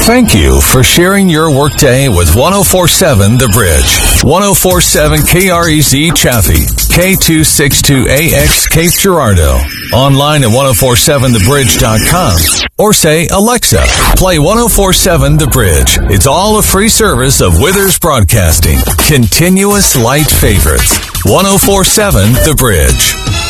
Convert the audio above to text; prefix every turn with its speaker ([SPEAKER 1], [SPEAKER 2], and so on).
[SPEAKER 1] Thank you for sharing your workday with 104.7 The Bridge. 104.7 KREZ Chaffee, K262AX Cape Girardeau. Online at 1047thebridge.com. Or say, Alexa, play 104.7 The Bridge. It's all a free service of Withers Broadcasting. Continuous light favorites. 104.7 The Bridge.